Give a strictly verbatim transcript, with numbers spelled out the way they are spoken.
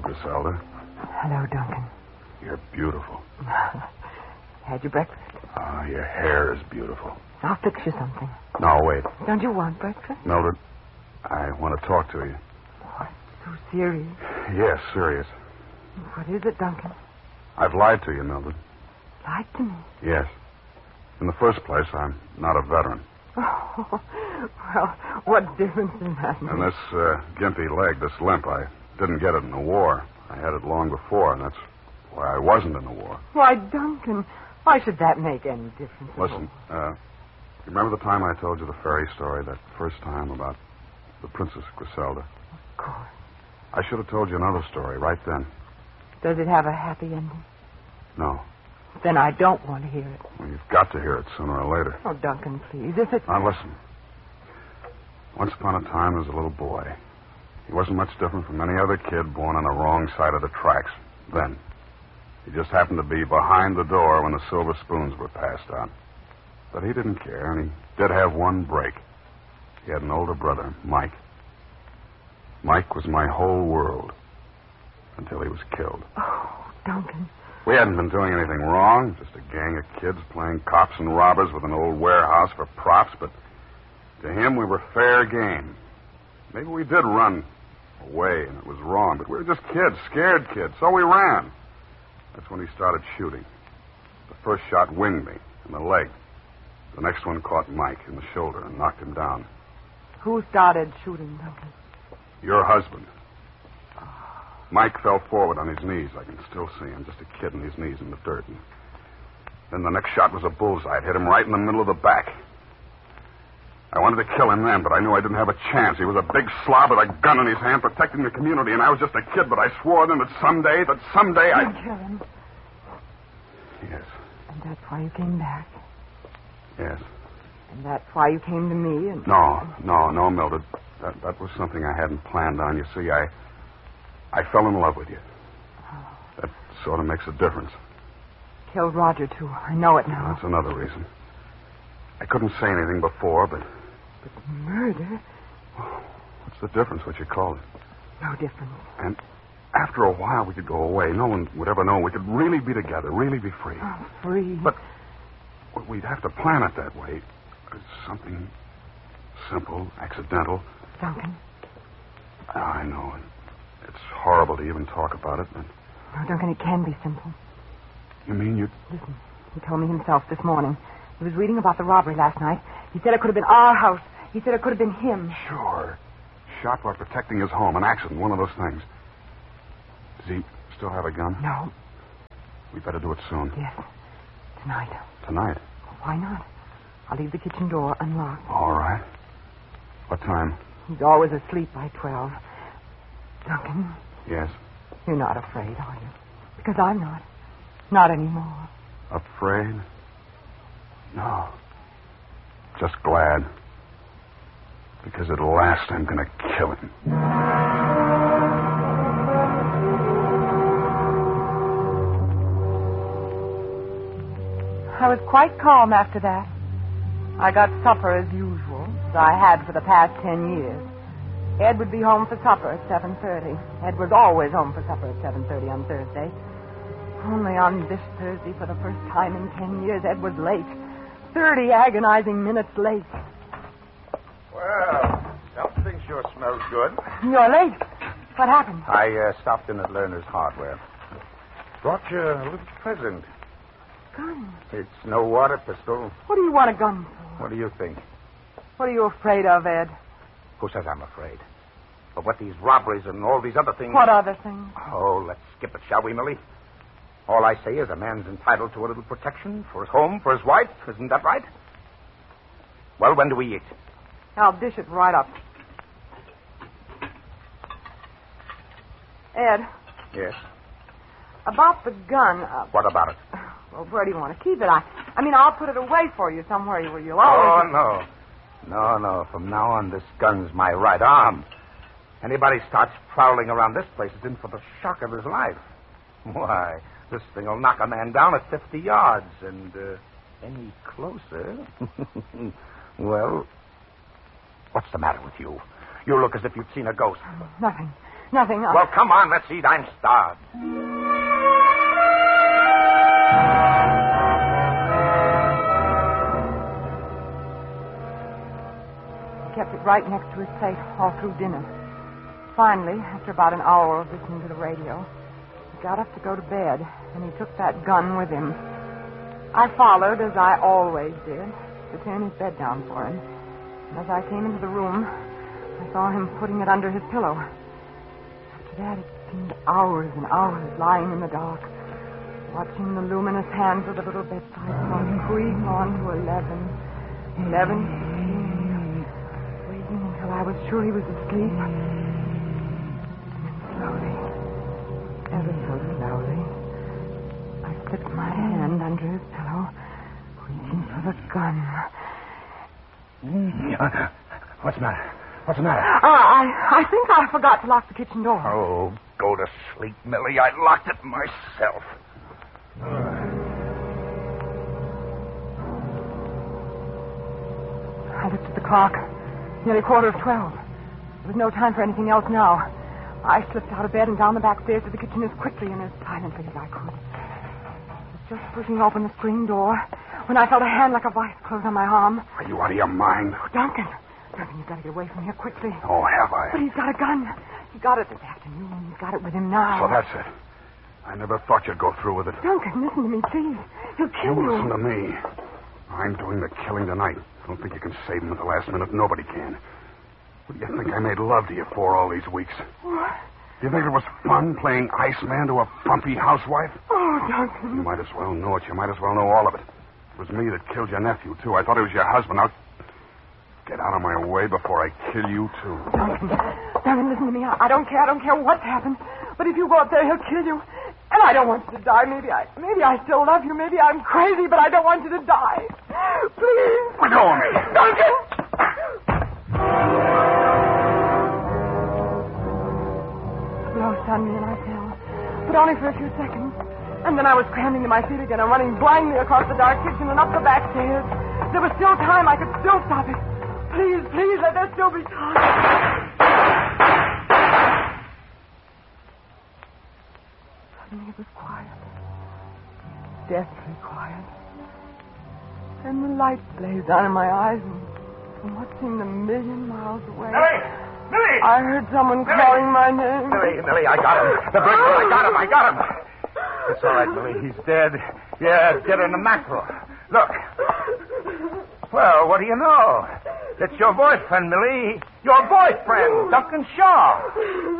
Griselda. Hello, Duncan. You're beautiful. Had your breakfast? Ah, your hair is beautiful. I'll fix you something. No, wait. Don't you want breakfast? Mildred, I want to talk to you. What? So serious? Yes, serious. What is it, Duncan? I've lied to you, Mildred. Lied to me? Yes. In the first place, I'm not a veteran. Oh, well, what difference does that make? And this uh, gimpy leg, this limp, I didn't get it in the war. I had it long before, and that's why I wasn't in the war. Why, Duncan, why should that make any difference? Listen, uh, you remember the time I told you the fairy story, that first time about the Princess Griselda? Of course. I should have told you another story right then. Does it have a happy ending? No. Then I don't want to hear it. Well, you've got to hear it sooner or later. Oh, Duncan, please, if it's... Now, listen. Once upon a time, there was a little boy. He wasn't much different from any other kid born on the wrong side of the tracks. Then, he just happened to be behind the door when the silver spoons were passed out. But he didn't care, and he did have one break. He had an older brother, Mike. Mike was my whole world until he was killed. Oh, Duncan. We hadn't been doing anything wrong, just a gang of kids playing cops and robbers with an old warehouse for props, but to him we were fair game. Maybe we did run away and it was wrong, but we were just kids, scared kids, so we ran. That's when he started shooting. The first shot winged me in the leg. The next one caught Mike in the shoulder and knocked him down. Who started shooting, Duncan? Your husband. Mike fell forward on his knees. I can still see him, just a kid on his knees in the dirt. And then the next shot was a bullseye. It hit him right in the middle of the back. I wanted to kill him then, but I knew I didn't have a chance. He was a big slob with a gun in his hand protecting the community, and I was just a kid, but I swore then that someday, that someday I... You'd kill him. Yes. And that's why you came back. Yes. And that's why you came to me and... No, no, no, Mildred. That, that was something I hadn't planned on. You see, I... I fell in love with you. Oh. That sort of makes a difference. Killed Roger, too. I know it now. That's another reason. I couldn't say anything before, but... But murder? What's the difference, what you call it? No difference. And after a while, we could go away. No one would ever know. We could really be together, really be free. Oh, free. But we'd have to plan it that way. Something simple, accidental. Duncan. I know. It's horrible to even talk about it, but... No, Duncan, it can be simple. You mean you... Listen, he told me himself this morning. He was reading about the robbery last night. He said it could have been our house. He said it could have been him. Sure. Shot while protecting his home. An accident, one of those things. Does he still have a gun? No. We better do it soon. Yes. Tonight. Tonight? Well, why not? I'll leave the kitchen door unlocked. All right. What time? He's always asleep by twelve. Duncan. Yes? You're not afraid, are you? Because I'm not. Not anymore. Afraid? No. Just glad. Because at last I'm going to kill him. I was quite calm after that. I got supper as usual, as I had for the past ten years. Ed would be home for supper at seven thirty. Ed was always home for supper at seven thirty on Thursday. Only on this Thursday, for the first time in ten years, Ed was late. Thirty agonizing minutes late. Well, something sure smells good. You're late. What happened? I uh, stopped in at Lerner's Hardware. Brought you a little present. Gun. It's no water pistol. What do you want a gun for? What do you think? What are you afraid of, Ed? Who says I'm afraid? But what these robberies and all these other things... What other things? Oh, let's skip it, shall we, Millie? All I say is a man's entitled to a little protection for his home, for his wife. Isn't that right? Well, when do we eat? I'll dish it right up. Ed. Yes? About the gun... Uh, What about it? Well, where do you want to keep it? I, I mean, I'll put it away for you somewhere where you'll Oh, always... no. No, no. From now on, this gun's my right arm. Anybody starts prowling around this place is in for the shock of his life. Why, this thing will knock a man down at fifty yards. And uh, any closer... well, what's the matter with you? You look as if you'd seen a ghost. Nothing. Nothing. I... Well, come on, let's eat. I'm starved. He kept it right next to his plate all through dinner. Finally, after about an hour of listening to the radio, he got up to go to bed, and he took that gun with him. I followed, as I always did, to turn his bed down for him. And as I came into the room, I saw him putting it under his pillow. After that, it seemed hours and hours lying in the dark, watching the luminous hands of the little bedside clock creep on to eleven, eleven fifteen, waiting until I was sure he was asleep. And then slowly, ever so slowly, I slipped my hand under his pillow, reaching for the gun. What's the matter? What's the matter? Uh, I, I think I forgot to lock the kitchen door. Oh, go to sleep, Millie. I locked it myself. I looked at the clock. Nearly quarter of twelve. There was no time for anything else now. I slipped out of bed and down the back stairs to the kitchen as quickly and as silently as I could. I was just pushing open the screen door when I felt a hand like a vice close on my arm. Are you out of your mind? Oh, Duncan. Duncan, you've got to get away from here quickly. Oh, have I? But he's got a gun. He got it this afternoon. He's got it with him now. So that's it. I never thought you'd go through with it. Duncan, listen to me, please. He'll kill You you. listen to me. I'm doing the killing tonight. I don't think you can save him at the last minute. Nobody can. What do you think I made love to you for all these weeks? What? Do you think it was fun playing Iceman to a bumpy housewife? Oh, Duncan. You might as well know it. You might as well know all of it. It was me that killed your nephew, too. I thought he was your husband. Now, get out of my way before I kill you, too. Duncan, Duncan, listen to me. I, I don't care. I don't care what's happened. But if you go up there, he'll kill you. And I don't want you to die. Maybe I maybe I still love you. Maybe I'm crazy, but I don't want you to die. Please. Let go of me. Duncan! A blow stunned me and I fell. But only for a few seconds. And then I was scrambling to my feet again and running blindly across the dark kitchen and up the back stairs. There was still time. I could still stop it. Please, please, let there still be time. Suddenly it was quiet. Deathly quiet. And the light blazed out in my eyes, and from what seemed a million miles away... Millie! Millie! I heard someone Millie! calling my name. Millie, Millie, I got him. The burglar, I got him, I got him. It's all right, Millie. He's dead. Yeah, dead in the mackerel. Look. Well, what do you know? It's your boyfriend, Millie. Your boyfriend, Duncan Shaw.